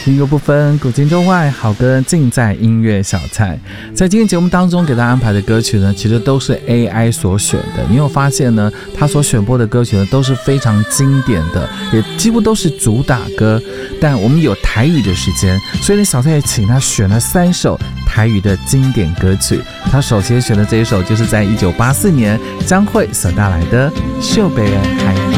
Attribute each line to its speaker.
Speaker 1: 音乐不分古今中外，好歌尽在音乐小菜。在今天节目当中给大家安排的歌曲呢，其实都是 AI 所选的。你有发现呢，他所选播的歌曲呢都是非常经典的，也几乎都是主打歌。但我们有台语的时间，所以呢，小菜也请他选了3首台语的经典歌曲。他首先选的这一首就是在1984年江蕙所带来的《秀北人海》。